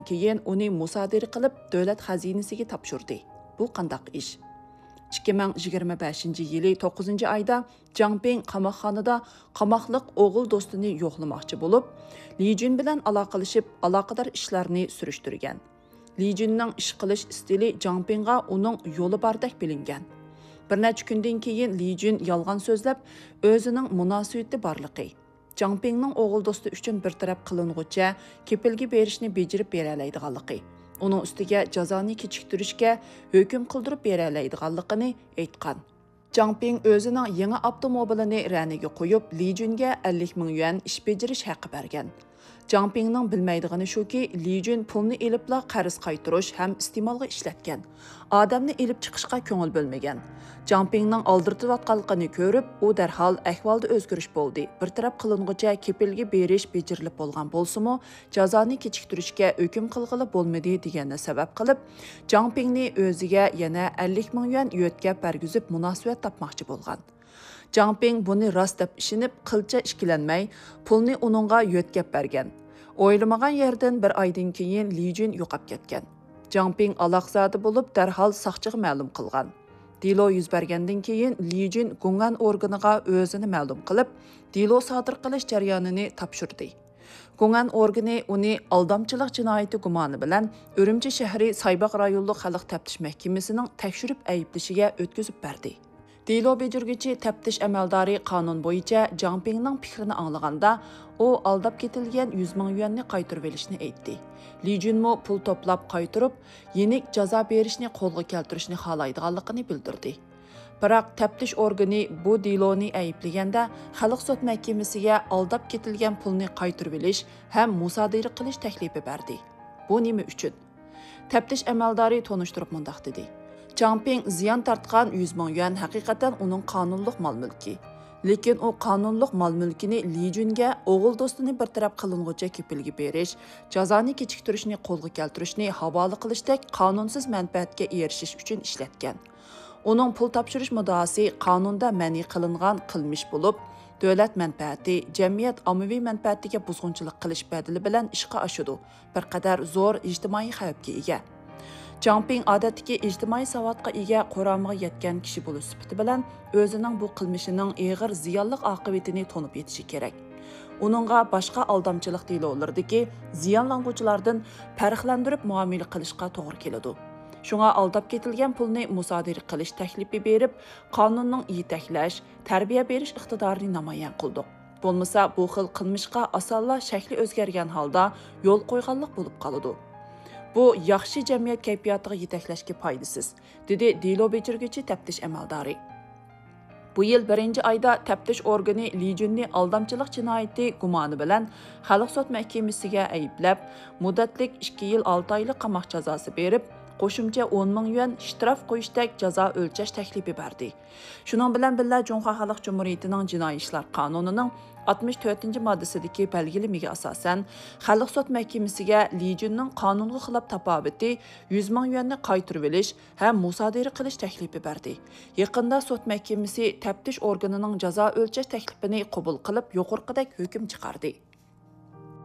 keyin uni musodara qilib davlat xazinasiga topshirdi. Bu qandaq ish? 2025-yili 9-oyda Jiang Ping qamoqxonada qamoqliq o'g'il do'stini yo'qlamoqchi bo'lib, Li Jun bilan aloqalashib, aloqador ishlarni surishtirgan. Li Junning ish qilish stili Jiang Pingga uning yo'li bordek bilingan. Bir necha kundan keyin Li Jun yolg'on so'zlab, o'zining munosabati borligi, Jiang Pingning o'g'il do'sti uchun bir taraf qilingucha kepilga berishni bejarib bera oladiganligi, uning ustiga jazoni kechiktirishga hukm qildirib bera oladiganligini aytgan. Jiang Ping o'zining yangi avtomobilini raniga qo'yib, Li Junga 50 ming yuan ish bejirish haqqi bergan. Jiang Pingning bilmaydigani shuki, Li Jun pulni elibla qarz qaytirish ham iste'molga ishlatgan. Odamni elib chiqishga ko'ngil bo'lmagan. Jiang Pingning oldirtayotganligini ko'rib, u darhol ahvolda o'zgarish bo'ldi. Bir taraf qilingucha kepilga berish bejirilib bo'lgan bo'lsa-mu, jazoni kechiktirishga hukm qilg'ili bo'lmadi deganni sabab qilib, Jiang Pingni o'ziga yana 50 ming yuan yo'tkab bergizib munosabat topmoqchi bo'lgan. Jiang Ping buni rost deb ishinib, qilcha ishkilanmay, pulni uningga yo'tkab bergan. O'ylamagan yerdan bir oydan keyin Li Jun yo'qab ketgan. Jiang Ping aloqzodi bo'lib, darhol soqchiga ma'lum qilgan. Dilo yuz bergandan keyin Li Jun Gungan organiga o'zini ma'lum qilib, dilo sodir qilish jarayonini topshirdi. Gungan organi uni aldamchilik jinoyati gumoni bilan Urumchi shahri Saybaq rayonlik xalq taftish mahkamasining tekshirib ayblashiga o'tkazib berdi. Dilo bejirgichi taftish amaldori qonun bo'yicha Jiang Pingning fikrini anglaganda, u aldab ketilgan 100 ming yuanni qaytarib olishni aytdi. Li Junmo pul to'plab qaytarib, yenik jazo berishni qo'lga keltirishni xohlaydiganligini bildirdi. Biroq taftish organi bu Diloni ayblaganda, xalq sud mahkamasiga aldab ketilgan pulni qaytarib olish ham musodara qilish taklifi berdi. Bu nima uchun? Taftish amaldori tonishtirib mundaq dedi. Jiang Ping ziyon tortgan 100 ming yuan haqiqatan uning qonunliq mol-mulki. Lekin u qonunliq mol-mulkini Li Junga o'g'il do'stini bir taraf qilingucha kepilga berish, jazoni kechiktirishni qo'lga keltirishni havola qilishdek qonunsiz manfaatga erishish uchun ishlatgan. Uning pul topshirish muddaosi qonunda ma'ni qilingan qilmish bo'lib, davlat manfaati, jamiyat ommaviy manfaatiga buzg'unchilik qilish badili bilan ishga oshadi. Bir qadar zo'r ijtimoiy xavfga ega. Jiang Ping odatdagi ijtimoiy savodga ega qo'ramiga yetgan kishi bo'lish sifati bilan o'zining bu qilmishining og'ir ziyonliq oqibatini to'nib yetishi kerak. Uningga boshqa aldamchilik delolardagi ziyonlanuvchilardan farqlantirib muomala qilishga to'g'ri keladi. Shunga aldab ketilgan pulni musodara qilish taklifi berib, qonunning yetaklash, tarbiya berish iqtidorini namoyon qildik. Bo'lmasa bu xil qilmishga osonla shakli o'zgargan holda yo'l qo'yganlik bo'lib qoladi. Bu yaxshi jamiyat kayfiyatiga yetaklashga foydasiz, dedi dilo bejirgichi taftish amaldori. Bu yil 1-oyda taftish organi Li Junni aldamchilik jinoyati gumoni bilan xalq sud mahkamasiga ayblab, muddatlik 2 yil 6 oylik qamoq jazosi berib, qo'shimcha 10 ming yuan shtraf qo'yishdek jazo o'lchash taklifi berdi. Shuning bilan birga Junxo Xalq Jumhuriyatining jinoiy ishlar qonunining 64-moddasidagi belgilamiga asosan xalq sud mahkamasiga Li Junning qonunga xilof tapovati 100 ming yuanni qaytarib olish ham musodara qilish taklifi berdi. Yaqinda sud mahkamasi taftish organining jazo o'lchash taklifini qabul qilib, yuqorqidek hukm chiqardi.